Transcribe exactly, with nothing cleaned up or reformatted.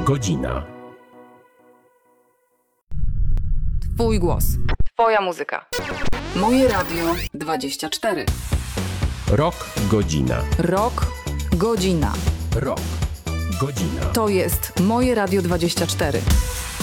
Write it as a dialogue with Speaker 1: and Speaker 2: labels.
Speaker 1: Godzina.
Speaker 2: Twój głos.
Speaker 3: Twoja muzyka.
Speaker 2: Moje Radio dwadzieścia cztery.
Speaker 1: Rok, godzina.
Speaker 2: Rok, godzina.
Speaker 1: Rok, godzina.
Speaker 2: To jest Moje Radio dwadzieścia cztery.